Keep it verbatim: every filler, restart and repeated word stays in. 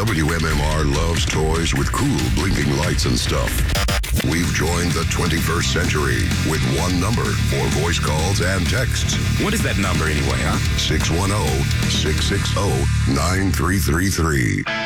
W M M R loves toys with cool blinking lights and stuff. We've joined the twenty-first century with one number for voice calls and texts. What is that number anyway, huh? six one zero, six six zero, nine three three three.